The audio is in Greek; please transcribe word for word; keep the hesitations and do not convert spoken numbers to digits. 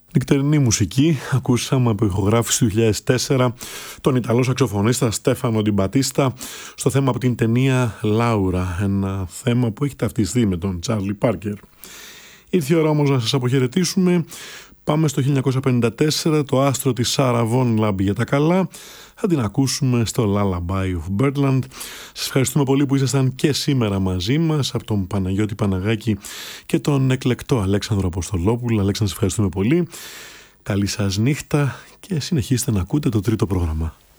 Νυχτερινή μουσική, ακούσαμε από ηχογράφηση του δύο χιλιάδες τέσσερα τον Ιταλό σαξοφωνίστα Στέφανο Ντι Μπατίστα στο θέμα από την ταινία Λάουρα, ένα θέμα που έχει ταυτιστεί με τον Τσάρλι Πάρκερ. Ήρθε η ώρα όμως να σας αποχαιρετήσουμε. Πάμε στο χίλια εννιακόσια πενήντα τέσσερα, το άστρο της Σάρα Βον λάμπει για τα καλά. Θα την ακούσουμε στο Lullaby of Birdland. Σας ευχαριστούμε πολύ που ήσασταν και σήμερα μαζί μας, από τον Παναγιώτη Παναγάκη και τον εκλεκτό Αλέξανδρο Αποστολόπουλο. Αλέξανδρο, σας ευχαριστούμε πολύ. Καλή σας νύχτα και συνεχίστε να ακούτε το τρίτο πρόγραμμα.